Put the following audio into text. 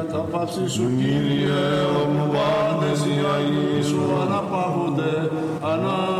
τα παύση σου, Κύριε, ομοβάντες οι Αγίοι σου αναπαύονται,